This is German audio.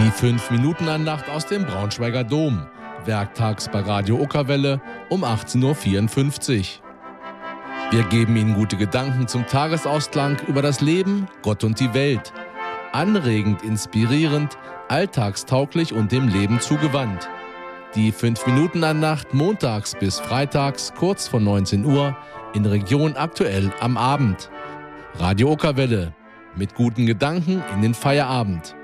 Die 5-Minuten-Andacht aus dem Braunschweiger Dom. Werktags bei Radio Okerwelle um 18.54 Uhr. Wir geben Ihnen gute Gedanken zum Tagesausklang über das Leben, Gott und die Welt. Anregend, inspirierend, alltagstauglich und dem Leben zugewandt. Die 5-Minuten-Andacht montags bis freitags kurz vor 19 Uhr in Region Aktuell am Abend. Radio Okerwelle. Mit guten Gedanken in den Feierabend.